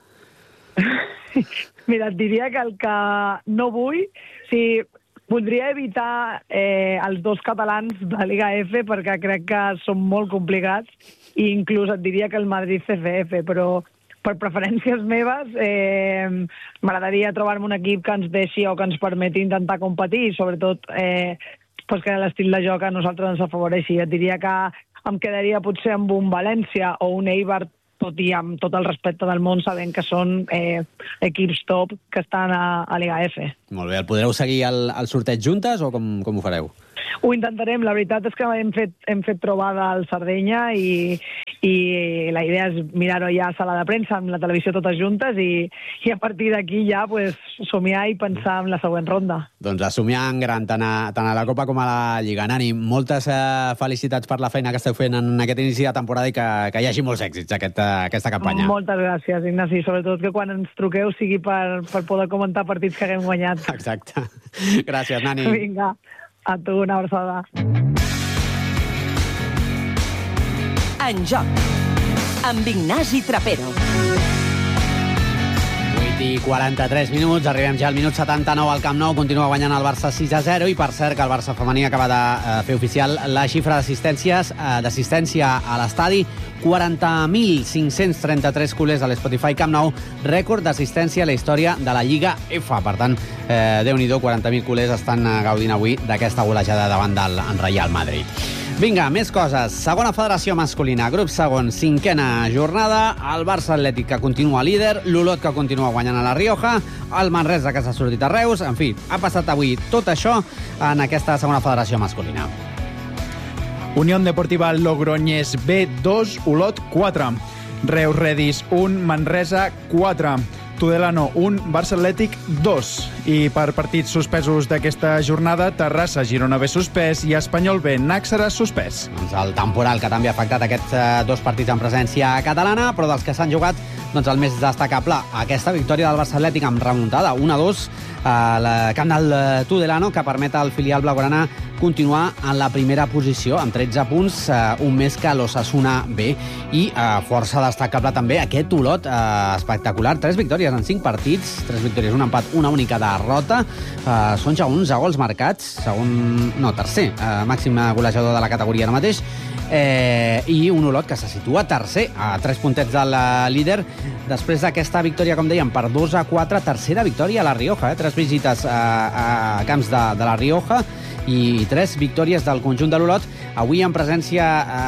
Mira, et diria que el que no vull, voldria evitar els 2 catalans de Liga F perquè crec que són molt complicats i inclús et diria que el Madrid CFF, però per preferències meves m'agradaria trobar-me un equip que ens deixi o que ens permeti intentar competir i sobretot que l'estil de joc a nosaltres ens afavoreixi. Et diria que em quedaria potser amb un València o un Eibar, tot i amb tot el respecte del món, sabent que són equips top que estan a Liga F. Molt bé. El podreu seguir al sorteig juntes o com ho fareu? Ho intentarem. La veritat és que hem fet trobada al Sardenya i la idea és mirar-ho ja a sala de premsa amb la televisió totes juntes i a partir d'aquí ja somiar i pensar en la següent ronda. Doncs a somiar en gran, tant a la Copa com a la Lliga. Nani, moltes felicitats per la feina que esteu fent en aquest inici de temporada i que hi hagi molts èxits aquesta campanya. Moltes gràcies, Ignasi. Sobretot que quan ens truqueu sigui per poder comentar partits que haguem guanyat. Exacte. Gràcies, Nani. Vinga. A tu, una abraçada. En joc, amb Ignasi Trapero. 8:43 minuts, arribem ja al minut 79 al Camp Nou, continua guanyant el Barça 6-0 i per cert que el Barça femení acaba de fer oficial la xifra d'assistència a l'estadi, 40.533 culers a l'Spotify Camp Nou, rècord d'assistència a la història de la Lliga F. Per tant, Déu-n'hi-do, 40.000 culers estan gaudint avui d'aquesta golejada davant del Real Madrid. Vinga, més coses. Segona federació masculina, grup segon, 5a jornada, el Barça Atlètic que continua líder, l'Olot que continua guanyant a la Rioja, el Manresa que s'ha sortit a Reus, en fi, ha passat avui tot això en aquesta segona federació masculina. Unión Deportiva Logroñés B 2, Olot 4, Reus Redis 1, Manresa 4, Tudelano 1, Barça Atlètic 2. I per partits suspesos d'aquesta jornada, Terrassa, Girona B suspès i Espanyol B, Nàxara suspès. Doncs el temporal que també ha afectat aquests 2 partits en presència catalana, però dels que s'han jugat, doncs el més destacable, aquesta victòria del Barça Atlètic amb remuntada, 1-2 al camp del Tudelano, que permet al filial blaugrana continuar en la primera posició, amb 13 punts, un més que l'Osasuna B. I força destacable també aquest Olot espectacular, 3 victòries en 5 partits, 3 victòries, un empat, una única derrota. Són ja 11 gols marcats, tercer màxim golejador de la categoria ara mateix. i un Olot que se situa tercer, a 3 puntets del líder, després d'aquesta victòria, com dèiem, per 2-4, tercera victòria a la Rioja, 3 visites a camps de la Rioja i 3 victòries del conjunt de l'Olot, avui en presència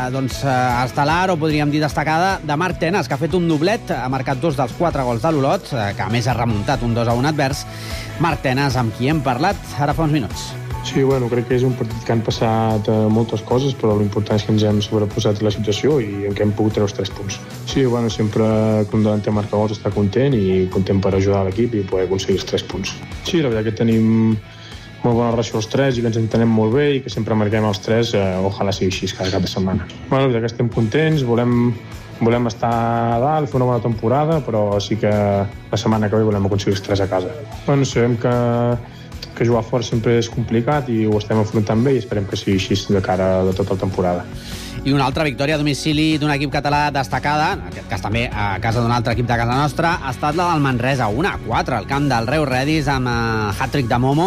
estel·lar, o podríem dir destacada, de Marc Tenas, que ha fet un doblet, ha marcat 2 dels 4 gols de l'Olot, que a més ha remuntat un 2-1 advers. Marc Tenas, amb qui hem parlat ara fa uns minuts. Sí, bueno, crec que és un partit que han passat moltes coses, però l'important és que ens hem sobreposat la situació i en què hem pogut treure els 3 punts. Sí, bueno, sempre que un davanter marca gols està content i content per ajudar l'equip i poder aconseguir els 3 punts. Sí, la veritat que tenim molt bona relació els 3 i que ens entenem molt bé i que sempre marquem els 3, ojalà sigui així cada cap de setmana. Bueno, la veritat que estem contents, volem estar a dalt, fer una bona temporada, però sí que la setmana que ve volem aconseguir els 3 a casa. Bueno, sabem que jugar fort sempre és complicat i ho estem afrontant bé i esperem que sigui així de cara de tota la temporada. I una altra victòria a domicili d'un equip català destacada, en aquest cas també a casa d'un altre equip de casa nostra, ha estat la del Manresa, 1-4 al camp del Reus Redis amb hat-trick de Momo,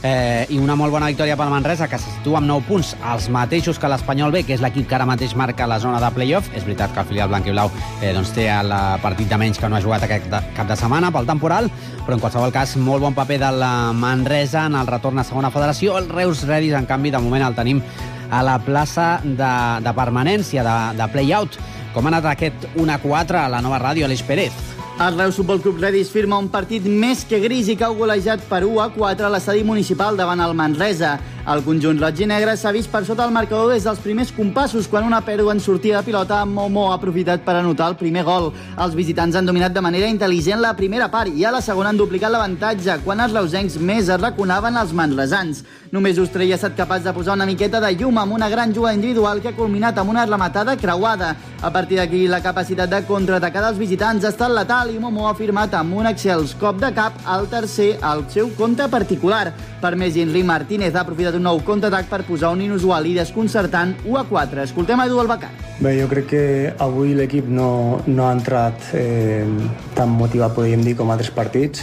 i una molt bona victòria pel Manresa, que se situa amb 9 punts, els mateixos que l'Espanyol B, que és l'equip que ara mateix marca la zona de play-off. És veritat que el filial blanc i blau té el partit de menys, que no ha jugat aquest cap de setmana pel temporal, però en qualsevol cas molt bon paper del Manresa en el retorn a segona federació. El Reus Redis, en canvi, de moment el tenim a la plaça de permanència, de play-out. Com ha anat aquest 1-4 a la nova ràdio, Aleix Pérez? El Reus Futbol Club Redis firma un partit més que gris i cau golejat per 1-4 a l'estadi municipal davant el Manresa. El conjunt roig i negre s'ha vist per sota el marcador des dels primers compassos, quan una pèrdua en sortida de pilota, Momo ha aprofitat per anotar el primer gol. Els visitants han dominat de manera intel·ligent la primera part i a la segona han duplicat l'avantatge, quan els reusencs més arraconaven els manresans. Només Ostrell ha estat capaç de posar una miqueta de llum amb una gran jugada individual que ha culminat amb una rematada creuada. A partir d'aquí, la capacitat de contraatacar dels visitants ha estat letal i Momo ha firmat amb un excels cop de cap al tercer al seu compte particular. Per més, Henry Martínez ha aprofitat un nou contraatac per posar un inusual i desconcertant 1-4. Escoltem a Edu Albacar. Bé, jo crec que avui l'equip no ha entrat tan motivat, podríem dir, com altres partits.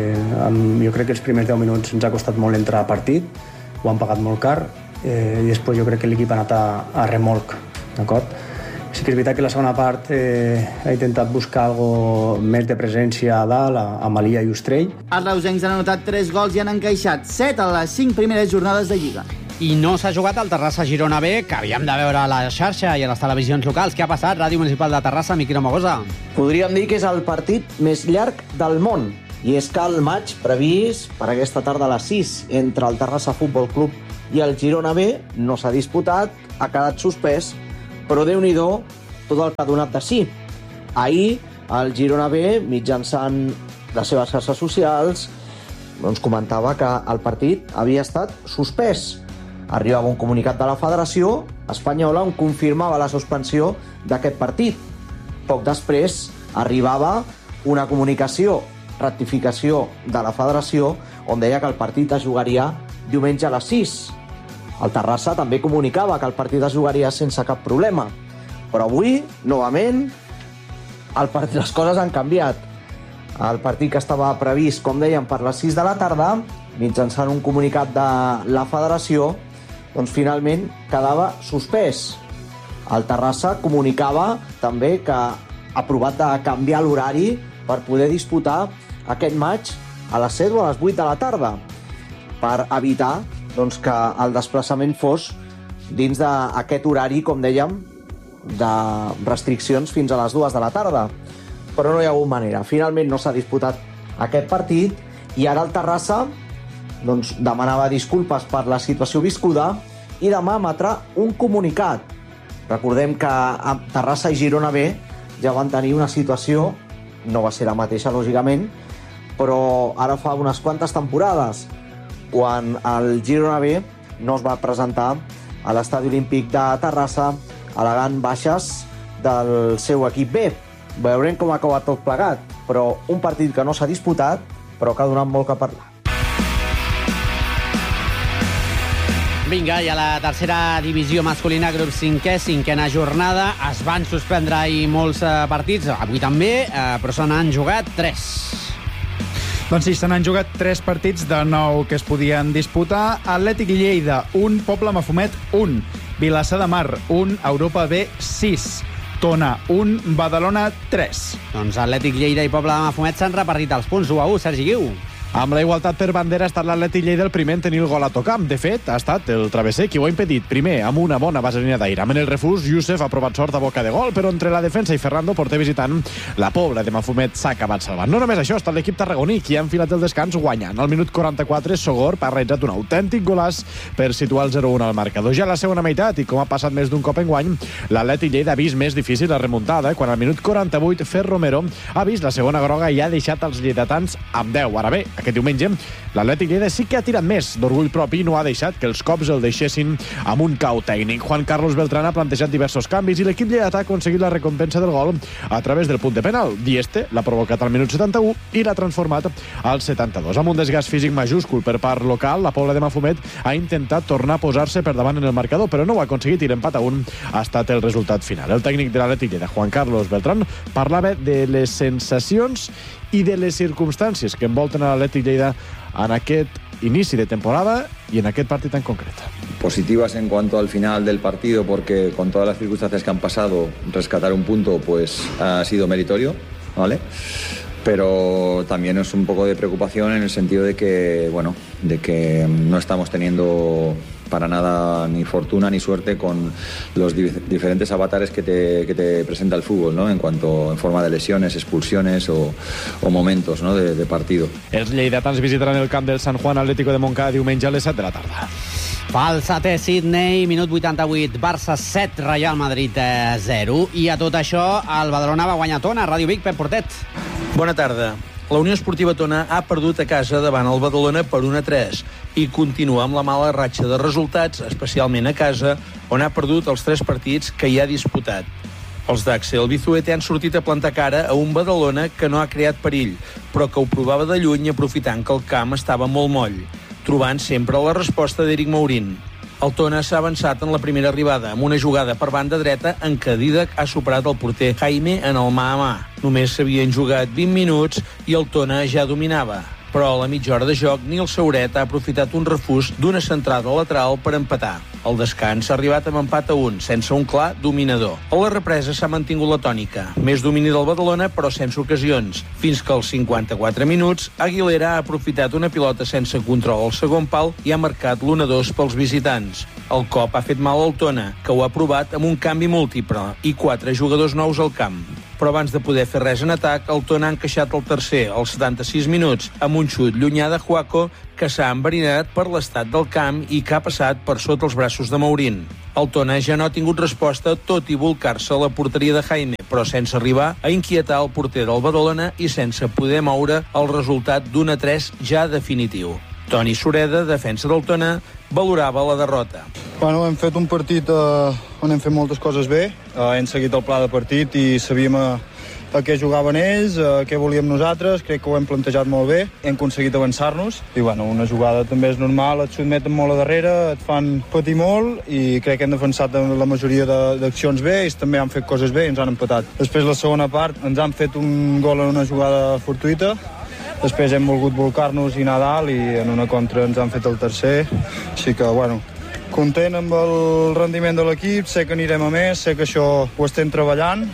Jo crec que els primers 10 minuts ens ha costat molt entrar a partit, ho han pagat molt car, i després jo crec que l'equip ha anat a remolc, d'acord? Sí que és veritat que la segona part ha intentat buscar algo més de presència a dalt, a Malia i Ostrell. Els reusencs han anotat 3 gols i han encaixat 7 a les 5 primeres jornades de Lliga. I no s'ha jugat al Terrassa Girona B, que havíem de veure a la xarxa i a les televisions locals. Què ha passat? Ràdio Municipal de Terrassa, Miquel Mogosa. Podríem dir que és el partit més llarg del món. I és que el maig previst per aquesta tarda a les 6 entre el Terrassa Futbol Club i el Girona B no s'ha disputat, ha quedat suspès, però Déu-n'hi-do tot el que ha donat de sí. Ahir el Girona B, mitjançant les seves xarxes socials, doncs comentava que el partit havia estat suspès. Arribava un comunicat de la Federació Espanyola on confirmava la suspensió d'aquest partit. Poc després arribava una comunicació, rectificació de la Federació, on deia que el partit es jugaria diumenge a les 6. El Terrassa també comunicava que el partit es jugaria sense cap problema. Però avui, novament, les coses han canviat. El partit que estava previst, com dèiem, per les 6 de la tarda, mitjançant un comunicat de la Federació, doncs finalment quedava suspès. El Terrassa comunicava també que ha provat de canviar l'horari per poder disputar aquest maig a les 7 o a les 8 de la tarda, per evitar doncs, que el desplaçament fos dins d'aquest horari, com dèiem, de restriccions fins a les 2 de la tarda. Però no hi ha hagut manera. Finalment no s'ha disputat aquest partit i ara el Terrassa doncs, demanava disculpes per la situació viscuda i demà emetrà un comunicat. Recordem que a Terrassa i Girona B ja van tenir una situació, no va ser la mateixa, lògicament, però ara fa unes quantes temporades, quan el Girona B no es va presentar a l'Estadi Olímpic de Terrassa al·legant baixes del seu equip B. Veurem com acaba tot plegat, però un partit que no s'ha disputat, però que ha donat molt que parlar. Vinga, i a la tercera divisió masculina, grup 5è, 5a jornada, es van suspendre ahir molts partits, avui també, però se n'han jugat 3. Doncs sí, se n'han jugat 3 partits de 9 que es podien disputar. Atlètic Lleida, 1, Poble Mafumet, 1. Vilassar de Mar, 1, Europa B, 6. Tona, 1, Badalona, 3. Doncs Atlètic Lleida i Pobla de Mafumet s'han repartit els punts 1-1. Sergi Guiu. Amb la igualtat per bandera ha estat l'Atlètic Lleida el primer en tenir el gol a tocar. De fet, ha estat el travesser qui ho ha impedit. Primer, amb una bona vaselina d'aire. Amb el refús, Youssef ha provat sort a boca de gol, però entre la defensa i Ferrando, porter visitant, la Pobla de Mafumet s'ha acabat salvant. No només això, ha estat l'equip tarragoní qui ha enfilat el descans guanyant. Al minut 44, Sogorb ha realitzat un autèntic golaç per situar el 0-1 al marcador. Ja a la segona meitat, i com ha passat més d'un cop enguany, l'Atlètic Lleida ha vist més difícil la remuntada, quan al minut 48, Fer Romero ha vist la segona groga i ha deixat els lleidatans amb 10. Ara bé, aquest diumenge, l'Atlètic Lleida sí que ha tirat més d'orgull propi i no ha deixat que els cops el deixessin amb un cau tècnic. Juan Carlos Beltrán ha plantejat diversos canvis i l'equip lleidatà ha aconseguit la recompensa del gol a través del punt de penal. Dieste l'ha provocat al minut 71 i l'ha transformat al 72. Amb un desgast físic majúscul per part local, la Pobla de Mafumet ha intentat tornar a posar-se per davant en el marcador, però no ho ha aconseguit i l'empat a 1 ha estat el resultat final. El tècnic de l'Atlètic Lleida, Juan Carlos Beltrán, parlava de les sensacions y de les circunstàncies que envolten a l'Atlètic Lleida en aquest inici de temporada y en aquest partit en concreto. Positivas en cuanto al final del partido, porque con todas las circunstancias que han pasado, rescatar un punto pues ha sido meritorio, ¿vale? Pero también es un poco de preocupación en el sentido de que, bueno, de que no estamos teniendo para nada ni fortuna ni suerte con los diferentes avatares que te presenta el fútbol, ¿no? En forma de lesiones, expulsiones o momentos, ¿no? de partido. Els lleidatans visitaran el camp del San Juan Atlético de Montcada diumenge a les 7 de la tarda. Falsetè Sydney, minut 88, Barça 7, Real Madrid 0. I a tot això, el Badalona va guanyar Tona. Ràdio Vic, Pep Portet. Bona tarda. La Unió Esportiva Tona ha perdut a casa davant el Badalona per 1-3 i continua amb la mala ratxa de resultats, especialment a casa, on ha perdut els 3 partits que hi ha disputat. Els d'Axel Bizuete han sortit a plantar cara a un Badalona que no ha creat perill, però que ho provava de lluny aprofitant que el camp estava molt moll, trobant sempre la resposta d'Eric Maurín. El Tona s'ha avançat en la primera arribada amb una jugada per banda dreta en què Didac ha superat el porter Jaime en el mà a mà. Només s'havien jugat 20 minuts i el Tona ja dominava. Però a la mitja hora de joc, Nil Sauret ha aprofitat un refús d'una centrada lateral per empatar. El descans s'ha arribat amb empat a 1, sense un clar dominador. A la represa s'ha mantingut la tònica. Més domini del Badalona, però sense ocasions. Fins que als 54 minuts, Aguilera ha aprofitat una pilota sense control al segon pal i ha marcat l'1-2 pels visitants. El cop ha fet mal al Tona, que ho ha provat amb un canvi múltiple i 4 jugadors nous al camp. Però abans de poder fer res en atac, el Tona ha encaixat el tercer, als 76 minuts, amb un xut llunyà de Juaco que s'ha enverinat per l'estat del camp i que ha passat per sota els braços de Maurín. El Tona ja no ha tingut resposta, tot i volcar-se a la porteria de Jaime, però sense arribar a inquietar el porter del Badalona i sense poder moure el resultat d'1-3 ja definitiu. Toni Sureda, defensa del Tona, valorava la derrota. Bueno, hem fet un partit on hem fet moltes coses bé. Hem seguit el pla de partit i sabíem a què jugaven ells, a què volíem nosaltres. Crec que ho hem plantejat molt bé. Hem aconseguit avançar-nos. I bueno, una jugada també és normal, et sotmeten molt a darrere, et fan patir molt i crec que hem defensat la majoria d'accions bé. Ells també han fet coses bé i ens han empatat. Després, la segona part, ens han fet un gol en una jugada fortuïta. Després hem volgut volcar-nos i anar a dalt i en una contra ens han fet el tercer. Així que, bueno, content amb el rendiment de l'equip, sé que anirem a més, sé que això ho estem treballant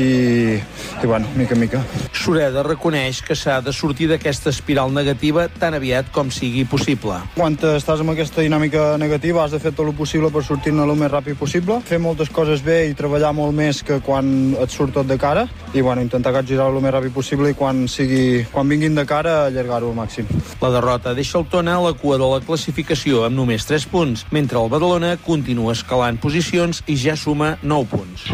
i bueno, mica en mica. Sureda reconeix que s'ha de sortir d'aquesta espiral negativa tan aviat com sigui possible. Quan estàs amb aquesta dinàmica negativa has de fer tot el possible per sortir-ne el més ràpid possible, fer moltes coses bé i treballar molt més que quan et surt tot de cara i bueno, intentar capgirar-ho el més ràpid possible i quan vinguin de cara allargar-ho al màxim. La derrota deixa el Tona a la cua de la classificació amb només 3 punts, mentre el Badalona continua escalant posicions i ja suma 9 punts.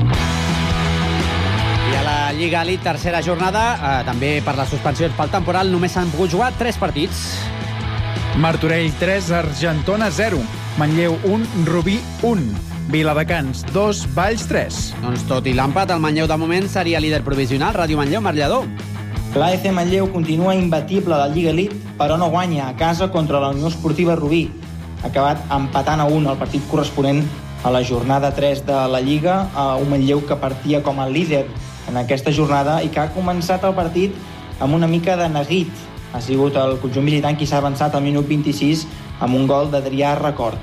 I a la Lliga Elite, tercera jornada, també per les suspensions pel temporal, només s'han pogut jugar 3 partits. Martorell 3, Argentona 0, Manlleu 1, Rubí 1, Viladecans 2, Valls 3. Doncs tot i l'empat, el Manlleu de moment seria líder provisional. Ràdio Manlleu, Marllador. L'AEC Manlleu continua imbatible a la Lliga Elite, però no guanya a casa contra la Unió Esportiva Rubí. Ha acabat empatant a 1 el partit corresponent a la jornada 3 de la Lliga, a un Manlleu que partia com a líder en aquesta jornada i que ha començat el partit amb una mica de neguit. Ha sigut el conjunt visitant qui s'ha avançat al minut 26 amb un gol d'Adrià Record.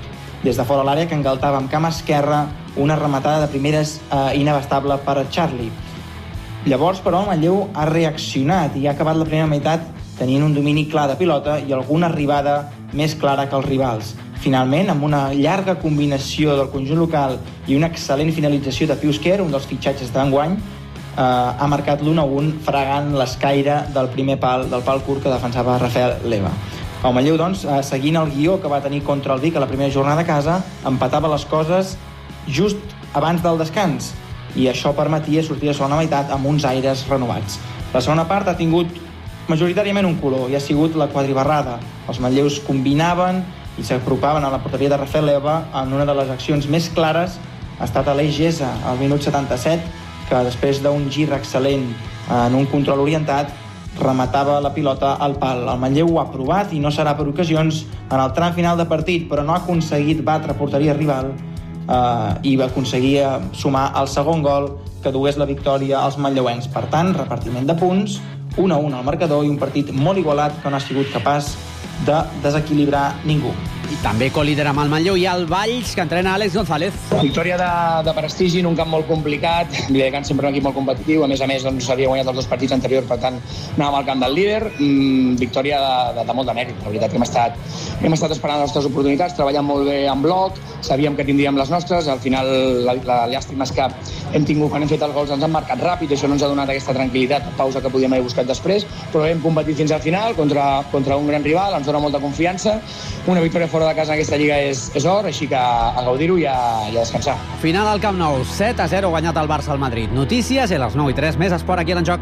des de fora l'àrea, que engaltava amb cama esquerra una rematada de primeres inabastable per a Charlie. Llavors, però, el Manlleu ha reaccionat i ha acabat la primera meitat tenint un domini clar de pilota i alguna arribada més clara que els rivals. Finalment, amb una llarga combinació del conjunt local i una excel·lent finalització de Pius Quer, un dels fitxatges d'enguany, ha marcat l'1-1 fregant l'escaire del primer pal, del pal curt que defensava Rafael Leva. El Manlleu, doncs, seguint el guió que va tenir contra el Vic a la primera jornada a casa, empatava les coses just abans del descans i això permetia sortir a segona meitat amb uns aires renovats. La segona part ha tingut majoritàriament un color i ha sigut la quadribarrada. Els manlleus combinaven i s'apropaven a la porteria de Rafael Leva en una de les accions més clares. Ha estat Aleix Gesa al minut 77, que després d'un gir excel·lent en un control orientat rematava la pilota al pal. El Manlleu ho ha provat i no serà per ocasions en el tram final de partit, però no ha aconseguit batre porteria rival i va aconseguir sumar el segon gol que dugués la victòria als manlleuencs. Per tant, repartiment de punts, 1-1 al marcador i un partit molt igualat que no ha sigut capaç de desequilibrar ningú. I també co-líder amb el Manlleu i el Valls, que entrena Àlex González. Victòria de prestigi en un camp molt complicat. Viladecans sempre un equip molt competitiu. A més, doncs, havia guanyat els 2 partits anteriors, per tant, anàvem al camp del líder. Victòria de molt de mèrit. La veritat que hem estat esperant les nostres oportunitats, treballant molt bé en bloc, sabíem que tindríem les nostres. Al final, la llàstima és que hem tingut, quan hem fet els gols, ens han marcat ràpid, i això no ens ha donat aquesta tranquil·litat, pausa que podíem haver buscat després, però hem competit fins al final contra un gran rival, ens dona molta confiança. Una victòria fora de casa en aquesta lliga és or, així que a gaudir-ho i a descansar. Final al Camp Nou, 7-0 guanyat el Barça al Madrid. Notícies i a les 9:03 més esport aquí a l'Enjoc.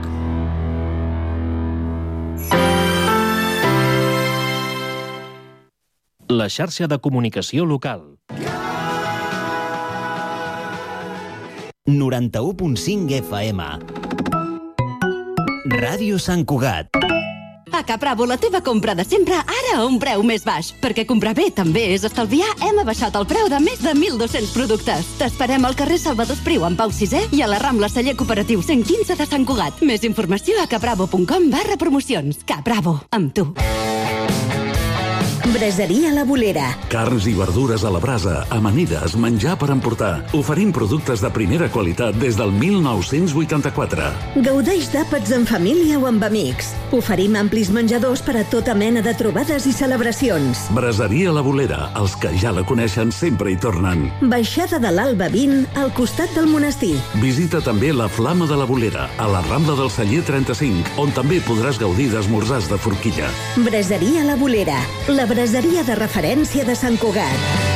La xarxa de comunicació local. 91.5 FM. Ràdio Sant Cugat. A Capravo, la teva compra de sempre, ara a un preu més baix. Perquè comprar bé també és estalviar, hem abaixat el preu de més de 1.200 productes. T'esperem al carrer Salvador Espriu, en Pau VI, i a la Rambla Celler Cooperatiu 115 de Sant Cugat. Més informació a capravo.com/promocions. Capravo, amb tu. Braseria La Bolera. Carns i verdures a la brasa, amanides, menjar per emportar. Oferim productes de primera qualitat des del 1984. Gaudeix d'àpats en família o amb amics. Oferim amplis menjadors per a tota mena de trobades i celebracions. Braseria La Bolera. Els que ja la coneixen sempre hi tornen. Baixada de l'Alba 20, al costat del monestir. Visita també la Flama de la Bolera, a la Rambla del Celler 35, on també podràs gaudir d'esmorzars de forquilla. Braseria La Bolera, la braseria de referència de Sant Cugat.